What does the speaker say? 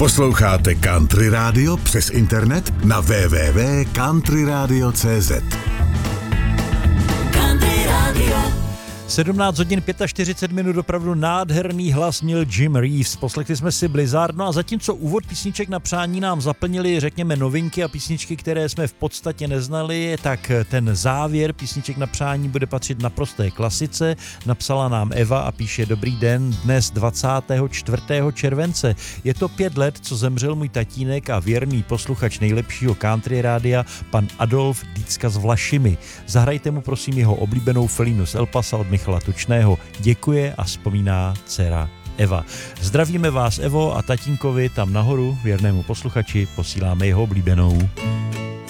Posloucháte Country Radio přes internet na www.countryradio.cz. Country Radio. 17 hodin 45 minut, opravdu nádherný hlas měl Jim Reeves. Poslechli jsme si Blizzard, no a zatímco úvod písniček na přání nám zaplnili, řekněme, novinky a písničky, které jsme v podstatě neznali, tak ten závěr písniček na přání bude patřit naprosté klasice. Napsala nám Eva a píše: dobrý den, dnes 24. července. Je to 5 let, co zemřel můj tatínek a věrný posluchač nejlepšího country rádia, pan Adolf Dýcka z Vlašimi. Zahrajte mu prosím jeho oblíbenou Felínu z El Pasa od Michala Tučného. Děkuje a vzpomíná dcera Eva. Zdravíme vás, Evo, a tatínkovi tam nahoru, věrnému posluchači, posíláme jeho oblíbenou.